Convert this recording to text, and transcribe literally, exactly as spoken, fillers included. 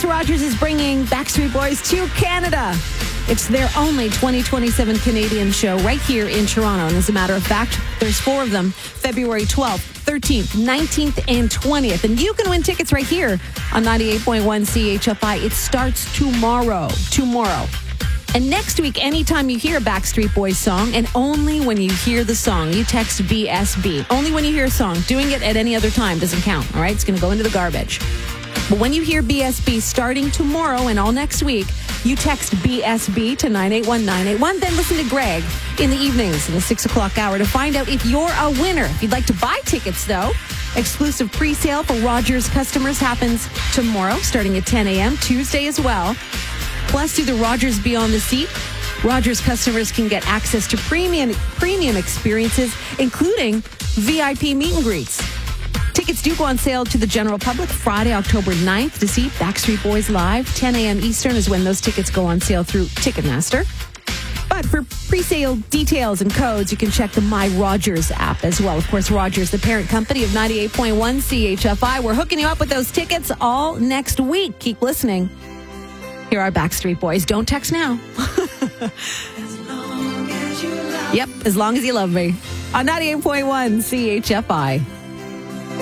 Kenny Rogers is bringing Backstreet Boys to Canada. It's their only twenty twenty-seven Canadian show right here in Toronto. And as a matter of fact, there's four of them, February twelfth, thirteenth, nineteenth, and twentieth. And you can win tickets right here on ninety-eight point one C H F I. It starts tomorrow. Tomorrow. And next week, anytime you hear a Backstreet Boys song, and only when you hear the song, you text B S B. Only when you hear a song. Doing it at any other time doesn't count, all right? It's going to go into the garbage. But when you hear B S B starting tomorrow and all next week, you text B S B to nine eight one nine eight one. Then listen to Greg in the evenings in the six o'clock hour to find out if you're a winner. If you'd like to buy tickets, though, exclusive pre-sale for Rogers customers happens tomorrow starting at ten a.m., Tuesday as well. Plus, through the Rogers Beyond the Seat, Rogers customers can get access to premium premium experiences, including V I P meet and greets. Tickets do go on sale to the general public Friday, October ninth to see Backstreet Boys live. ten a.m. Eastern is when those tickets go on sale through Ticketmaster. But for pre-sale details and codes, you can check the My Rogers app as well. Of course, Rogers, the parent company of ninety-eight point one C H F I. We're hooking you up with those tickets all next week. Keep listening. Here are Backstreet Boys. Don't text now. As long as you love Yep, as long as you love me. On ninety-eight point one C H F I.